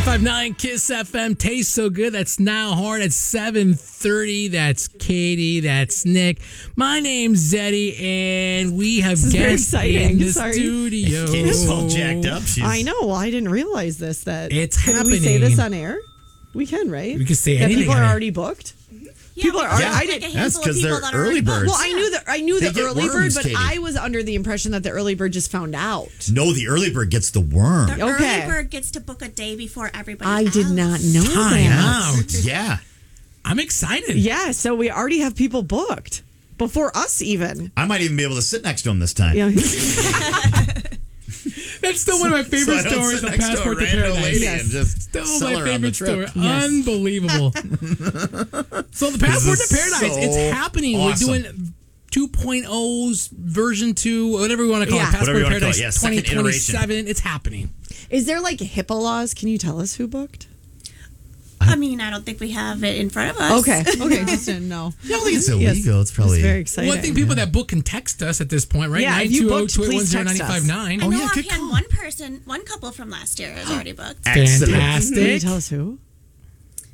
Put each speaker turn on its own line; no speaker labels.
95.9 Kiss FM. Tastes so good. That's Now Hard at 7:30. That's Katie. That's Nick. My name's Zeddy, and we have guests in the studio.
Katie's all jacked up.
I know. I didn't realize this.
It's happening.
Can we say this on air? We can, right?
We can say
that
anything.
People are already booked.
Yeah,
people are.
Yeah,
that's because they're early birds.
Well, I knew the early
worms,
bird, but
Katie.
I was under the impression that the early bird just found out.
No, the early bird gets the worm.
The early bird gets to book a day before everybody
I
else.
did not know
Time
that.
out.
Yeah.
I'm excited.
Yeah, so we already have people booked before us even.
I might even be able to sit next to him this time.
Yeah.
That's still one of my favorite
So I don't
stories.
sit
The
next to a
Passport to
random
Paradise.
lady
Yes.
and just
Still
sell
my
her on the
favorite story.
trip.
Yes.
Unbelievable. So the Passport
This
to
is
Paradise,
so
it's happening.
awesome.
We're doing 2.0's version 2, whatever we want to call
Yeah.
it. Passport
Whatever you
to
wanna call it.
Paradise
Yeah, second
2027. It's happening.
Is there like HIPAA laws? Can you tell us who booked?
I mean, I don't think we have it in front of us.
Okay, just didn't know.
I don't think it's illegal. It's probably
It's very exciting.
Well, I think people that book can text us at this point, right?
Yeah, if you booked, please text us.
920-281-0959.
I know offhand one couple from last year is already booked.
Excellent.
Can you
Fantastic.
tell us who?